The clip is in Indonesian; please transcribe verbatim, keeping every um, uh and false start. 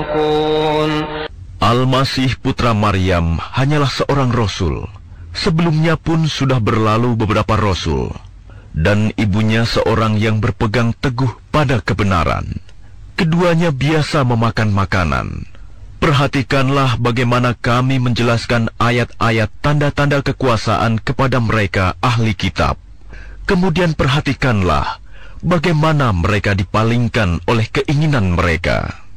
Al-Masih putra Maryam hanyalah seorang rasul. Sebelumnya pun sudah berlalu beberapa rasul, dan ibunya seorang yang berpegang teguh pada kebenaran. Keduanya biasa memakan makanan. Perhatikanlah bagaimana kami menjelaskan ayat-ayat tanda-tanda kekuasaan kepada mereka ahli kitab. Kemudian perhatikanlah bagaimana mereka dipalingkan oleh keinginan mereka.